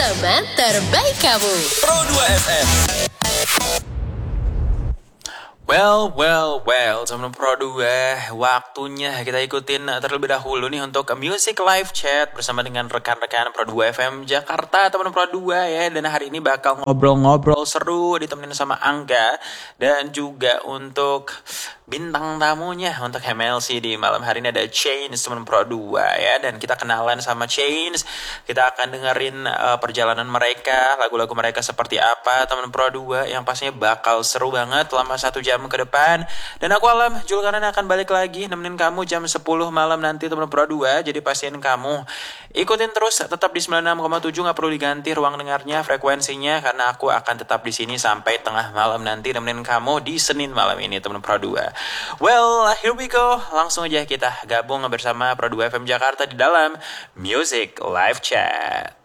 Teman terbaik kamu. Pro 2 FM. Well, teman Pro 2, waktunya kita ikutin terlebih dahulu nih untuk Music Live Chat bersama dengan rekan-rekan Pro 2 FM Jakarta, teman Pro 2 ya. Dan hari ini bakal ngobrol-ngobrol seru ditemenin sama Angga dan juga untuk bintang tamunya untuk MLC di malam hari ini ada Chains, teman Pro 2 ya. Dan kita kenalan sama Chains, kita akan dengerin perjalanan mereka, lagu-lagu mereka seperti apa, teman Pro 2 yang pastinya bakal seru banget selama 1 jam ke depan. Dan aku Alam Julkanan akan balik lagi nemenin kamu jam 10 malam nanti, teman Pro 2. Jadi pastiin kamu ikutin terus, tetap di 96,7, gak perlu diganti ruang dengarnya, frekuensinya, karena aku akan tetap di sini sampai tengah malam nanti nemenin kamu di Senin malam ini, teman Pro 2. Well, here we go. Langsung aja kita gabung bersama Pro 2 FM Jakarta di dalam Music Live Chat.